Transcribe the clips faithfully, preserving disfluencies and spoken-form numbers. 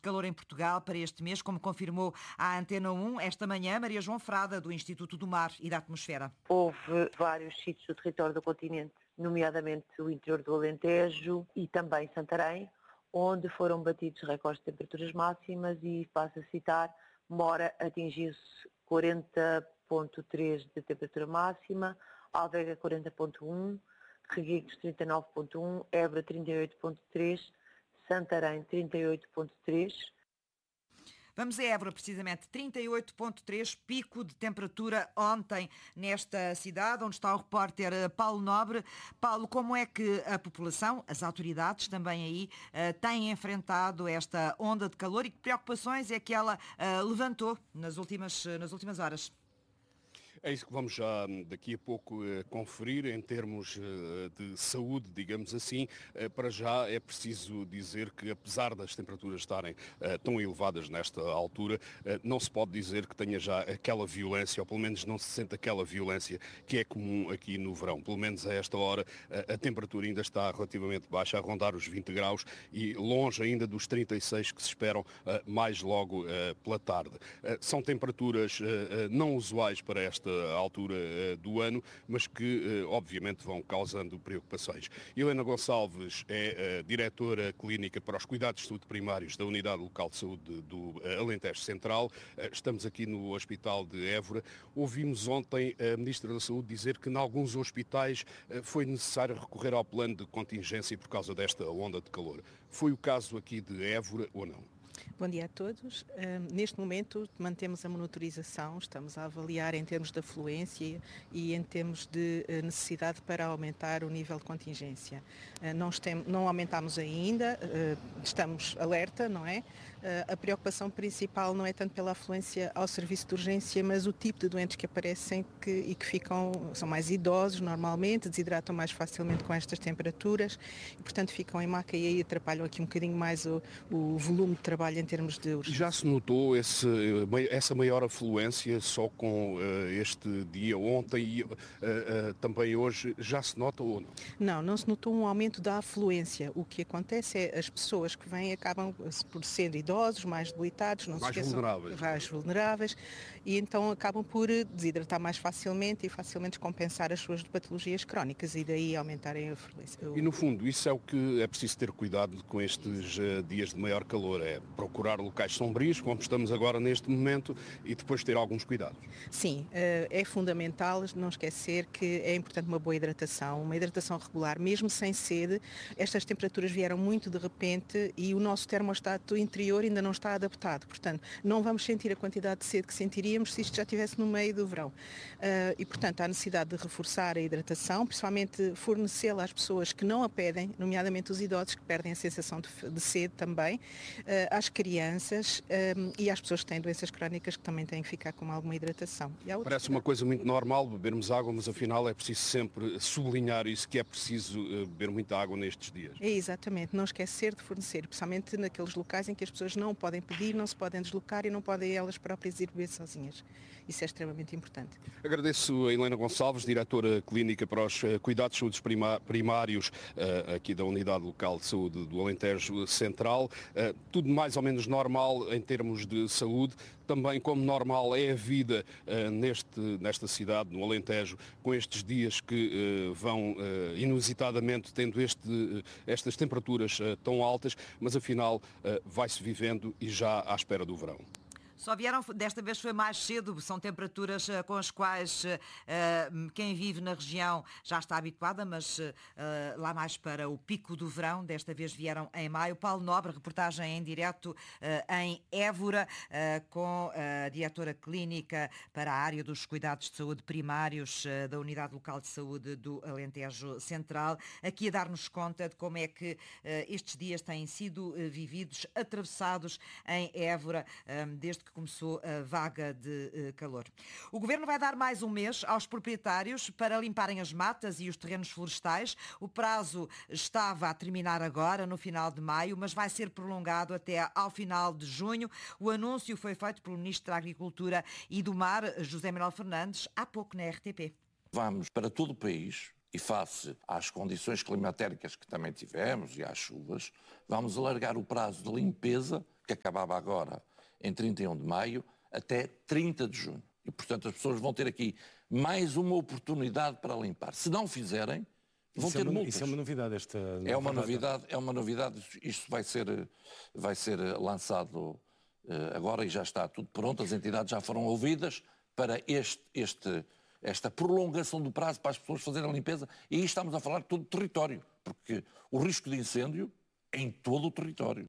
calor em Portugal para este mês, como confirmou à Antena um esta manhã Maria João Frada, do Instituto do Mar e da Atmosfera. Houve vários sítios do território do continente, nomeadamente o interior do Alentejo e também Santarém, onde foram batidos recordes de temperaturas máximas e, passo a citar, Mora atingiu-se quarenta vírgula três de temperatura máxima, Alverga quarenta vírgula um, Reguengos trinta e nove vírgula um, Évora trinta e oito vírgula três, Santarém trinta e oito vírgula três. Vamos a Évora, precisamente, trinta e oito vírgula três, pico de temperatura ontem nesta cidade, onde está o repórter Paulo Nobre. Paulo, como é que a população, as autoridades também aí, têm enfrentado esta onda de calor e que preocupações é que ela levantou nas últimas, nas últimas horas? É isso que vamos já daqui a pouco uh, conferir em termos uh, de saúde, digamos assim. Uh, para já é preciso dizer que, apesar das temperaturas estarem uh, tão elevadas nesta altura, uh, não se pode dizer que tenha já aquela violência, ou pelo menos não se sente aquela violência que é comum aqui no verão. Pelo menos a esta hora uh, a temperatura ainda está relativamente baixa, a rondar os vinte graus e longe ainda dos trinta e seis que se esperam uh, mais logo uh, pela tarde. Uh, são temperaturas uh, uh, não usuais para esta altura uh, do ano, mas que uh, obviamente vão causando preocupações. Helena Gonçalves é uh, diretora clínica para os cuidados de saúde primários da Unidade Local de Saúde do uh, Alentejo Central. Uh, estamos aqui no Hospital de Évora. Ouvimos ontem a Ministra da Saúde dizer que em alguns hospitais uh, foi necessário recorrer ao plano de contingência por causa desta onda de calor. Foi o caso aqui de Évora ou não? Bom dia a todos. Uh, neste momento mantemos a monitorização, estamos a avaliar em termos de afluência e em termos de uh, necessidade para aumentar o nível de contingência. Uh, não, estem, não aumentamos ainda, uh, estamos alerta, não é? Uh, a preocupação principal não é tanto pela afluência ao serviço de urgência, mas o tipo de doentes que aparecem que, e que ficam, são mais idosos normalmente, desidratam mais facilmente com estas temperaturas e, portanto, ficam em maca e aí atrapalham aqui um bocadinho mais o, o volume de trabalho em termos de urgência. Já se notou esse, essa maior afluência só com uh, este dia ontem e uh, uh, também hoje? Já se nota ou não? Não, não se notou um aumento da afluência. O que acontece é as pessoas que vêm acabam por ser idosos, mais debilitados, não mais se esqueçam, vulneráveis. mais vulneráveis, e então acabam por desidratar mais facilmente e facilmente compensar as suas patologias crónicas e daí aumentarem a afluência. E no fundo, isso é o que é preciso ter cuidado com estes uh, dias de maior calor, é procurar locais sombrios, como estamos agora neste momento, e depois ter alguns cuidados. Sim, é fundamental não esquecer que é importante uma boa hidratação, uma hidratação regular, mesmo sem sede. Estas temperaturas vieram muito de repente e o nosso termostato interior ainda não está adaptado, portanto, não vamos sentir a quantidade de sede que sentiríamos se isto já estivesse no meio do verão. E, portanto, há necessidade de reforçar a hidratação, principalmente fornecê-la às pessoas que não a pedem, nomeadamente os idosos que perdem a sensação de, de sede também, às crianças um, e às pessoas que têm doenças crónicas que também têm que ficar com alguma hidratação. Parece uma coisa muito normal bebermos água, mas afinal é preciso sempre sublinhar isso, que é preciso uh, beber muita água nestes dias. É exatamente, não esquecer de fornecer, principalmente naqueles locais em que as pessoas não podem pedir, não se podem deslocar e não podem elas próprias ir beber sozinhas. Isso é extremamente importante. Agradeço a Helena Gonçalves, diretora clínica para os uh, cuidados de saúde primários uh, aqui da Unidade Local de Saúde do Alentejo Central. Uh, tudo mais ou menos normal em termos de saúde, também como normal é a vida uh, neste, nesta cidade, no Alentejo, com estes dias que uh, vão uh, inusitadamente tendo este, uh, estas temperaturas uh, tão altas, mas afinal uh, vai-se vivendo e já à espera do verão. Só vieram, desta vez foi mais cedo, são temperaturas uh, com as quais uh, quem vive na região já está habituada, mas uh, lá mais para o pico do verão, desta vez vieram em maio. Paulo Nobre, reportagem em direto uh, em Évora, uh, com a diretora clínica para a área dos cuidados de saúde primários uh, da Unidade Local de Saúde do Alentejo Central, aqui a dar-nos conta de como é que uh, estes dias têm sido uh, vividos, atravessados em Évora, um, desde que começou a vaga de uh, calor. O Governo vai dar mais um mês aos proprietários para limparem as matas e os terrenos florestais. O prazo estava a terminar agora, no final de maio, mas vai ser prolongado até ao final de junho. O anúncio foi feito pelo Ministro da Agricultura e do Mar, José Manuel Fernandes, há pouco na R T P. Vamos para todo o país e face às condições climatéricas que também tivemos e às chuvas, vamos alargar o prazo de limpeza que acabava agora em trinta e um de maio, até trinta de junho. E, portanto, as pessoas vão ter aqui mais uma oportunidade para limpar. Se não fizerem, vão isso ter é uma, multas. Isso é uma novidade, esta é uma novidade, é uma novidade. Isto vai ser, vai ser lançado uh, agora e já está tudo pronto. As entidades já foram ouvidas para este, este, esta prolongação do prazo para as pessoas fazerem a limpeza. E aí estamos a falar de todo o território, porque o risco de incêndio é em todo o território.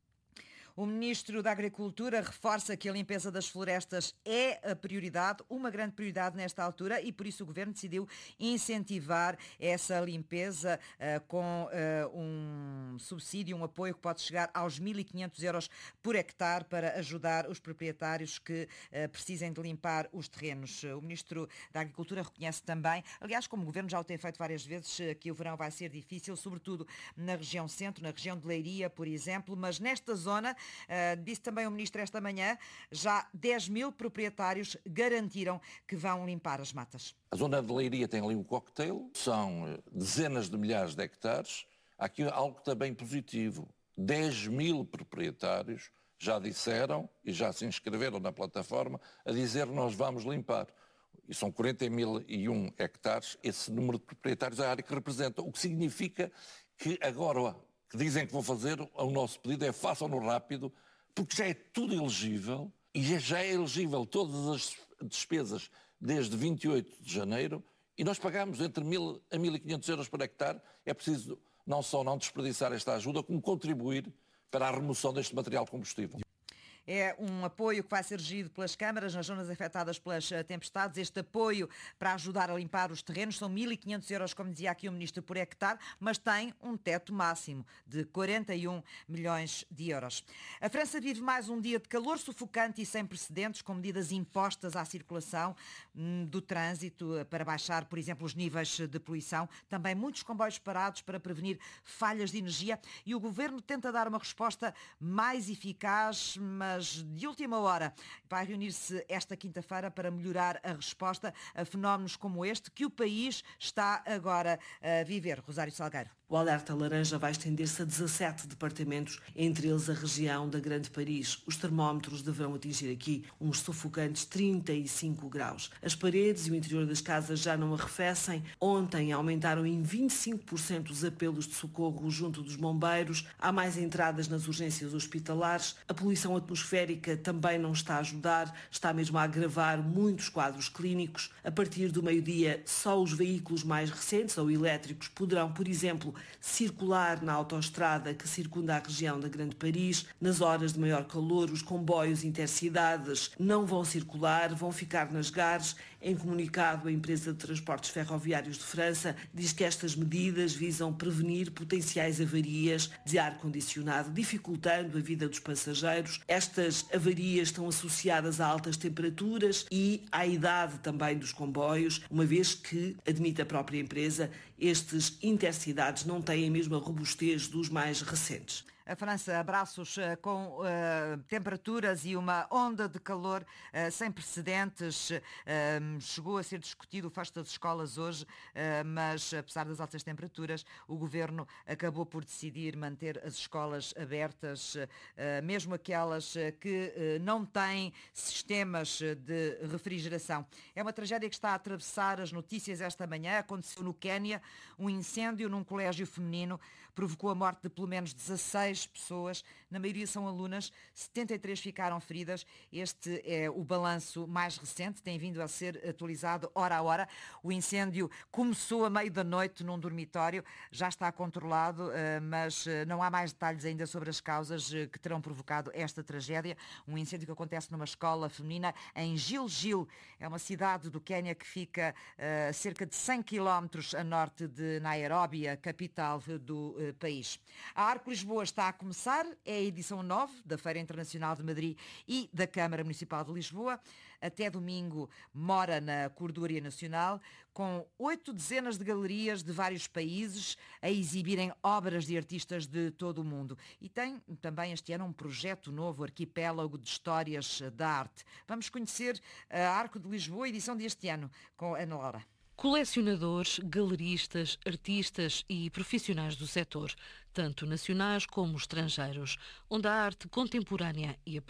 O Ministro da Agricultura reforça que a limpeza das florestas é a prioridade, uma grande prioridade nesta altura, e por isso o Governo decidiu incentivar essa limpeza uh, com uh, um subsídio, um apoio que pode chegar aos mil e quinhentos euros por hectare para ajudar os proprietários que uh, precisem de limpar os terrenos. O Ministro da Agricultura reconhece também, aliás, como o Governo já o tem feito várias vezes, que o verão vai ser difícil, sobretudo na região centro, na região de Leiria, por exemplo, mas nesta zona, Uh, disse também o Ministro esta manhã, já dez mil proprietários garantiram que vão limpar as matas. A zona de Leiria tem ali um cocktail, são dezenas de milhares de hectares. Há aqui algo também positivo. dez mil proprietários já disseram e já se inscreveram na plataforma a dizer nós vamos limpar. E são quarenta mil e um hectares, esse número de proprietários é a área que representa, o que significa que agora... que dizem que vão fazer, o nosso pedido é façam-no rápido, porque já é tudo elegível e já é elegível todas as despesas desde vinte e oito de janeiro e nós pagamos entre mil a mil e quinhentos euros por hectare. É preciso não só não desperdiçar esta ajuda, como contribuir para a remoção deste material de combustível. É um apoio que vai ser regido pelas câmaras nas zonas afetadas pelas tempestades. Este apoio para ajudar a limpar os terrenos são mil e quinhentos euros, como dizia aqui o Ministro, por hectare, mas tem um teto máximo de quarenta e um milhões de euros. A França vive mais um dia de calor sufocante e sem precedentes, com medidas impostas à circulação hum, do trânsito para baixar, por exemplo, os níveis de poluição. Também muitos comboios parados para prevenir falhas de energia e o Governo tenta dar uma resposta mais eficaz, mas de última hora. Vai reunir-se esta quinta-feira para melhorar a resposta a fenómenos como este que o país está agora a viver. Rosário Salgueiro. O alerta laranja vai estender-se a dezassete departamentos, entre eles a região da Grande Paris. Os termómetros deverão atingir aqui uns sufocantes trinta e cinco graus. As paredes e o interior das casas já não arrefecem. Ontem aumentaram em vinte e cinco por cento os apelos de socorro junto dos bombeiros. Há mais entradas nas urgências hospitalares. A poluição atmosférica também não está a ajudar. Está mesmo a agravar muitos quadros clínicos. A partir do meio-dia, só os veículos mais recentes ou elétricos poderão, por exemplo, circular na autoestrada que circunda a região da Grande Paris. Nas horas de maior calor, os comboios intercidades não vão circular, vão ficar nas gares. Em comunicado, a empresa de transportes ferroviários de França diz que estas medidas visam prevenir potenciais avarias de ar-condicionado, dificultando a vida dos passageiros. Estas avarias estão associadas a altas temperaturas e à idade também dos comboios, uma vez que, admite a própria empresa, estes intercidades não têm a mesma robustez dos mais recentes. A França, abraços uh, com uh, temperaturas e uma onda de calor uh, sem precedentes. Uh, chegou a ser discutido o fecho das escolas hoje, uh, mas apesar das altas temperaturas, o Governo acabou por decidir manter as escolas abertas, uh, mesmo aquelas uh, que uh, não têm sistemas de refrigeração. É uma tragédia que está a atravessar as notícias esta manhã. Aconteceu no Quénia, um incêndio num colégio feminino provocou a morte de pelo menos dezasseis pessoas, na maioria são alunas, setenta e três ficaram feridas. Este é o balanço mais recente, tem vindo a ser atualizado hora a hora. O incêndio começou a meio da noite num dormitório, já está controlado, mas não há mais detalhes ainda sobre as causas que terão provocado esta tragédia. Um incêndio que acontece numa escola feminina em Gilgil, é uma cidade do Quénia que fica a cerca de cem quilómetros a norte de Nairobi, a capital do país. A Arco Lisboa está a começar, é a edição nove da Feira Internacional de Madrid e da Câmara Municipal de Lisboa. Até domingo mora na Cordoaria Nacional, com oito dezenas de galerias de vários países a exibirem obras de artistas de todo o mundo. E tem também este ano um projeto novo, Arquipélago de Histórias da Arte. Vamos conhecer a Arco de Lisboa, edição deste ano, com Ana Laura. Colecionadores, galeristas, artistas e profissionais do setor, tanto nacionais como estrangeiros, onde a arte contemporânea e a